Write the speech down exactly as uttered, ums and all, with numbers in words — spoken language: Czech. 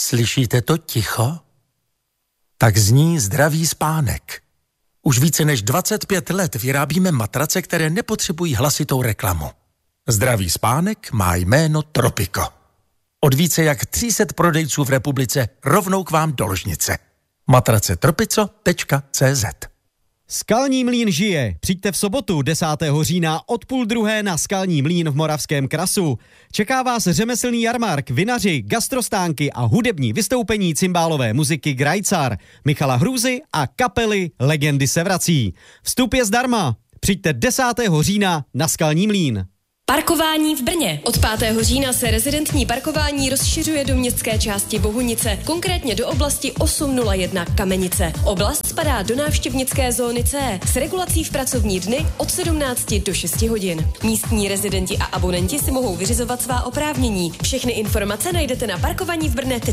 Slyšíte to ticho? Tak zní zdravý spánek. Už více než dvacet pět let vyrábíme matrace, které nepotřebují hlasitou reklamu. Zdravý spánek má jméno Tropico. Od více jak tři sta prodejců v republice rovnou k vám do ložnice. matrace tropico tečka cé zet. Skalní mlýn žije. Přijďte v sobotu desátého října od půl druhé na Skalní mlýn v Moravském Krasu. Čeká vás řemeslný jarmark, vinaři, gastrostánky a hudební vystoupení cymbálové muziky Grajcar, Michala Hrůzy a kapely Legendy se vrací. Vstup je zdarma. Přijďte desátého října na Skalní mlýn. Parkování v Brně. Od pátého října se rezidentní parkování rozšiřuje do městské části Bohunice, konkrétně do oblasti osm nula jedna Kamenice. Oblast spadá do návštěvnické zóny C s regulací v pracovní dny od sedmnácti do šesti hodin. Místní rezidenti a abonenti si mohou vyřizovat svá oprávnění. Všechny informace najdete na parkovaní v Brně.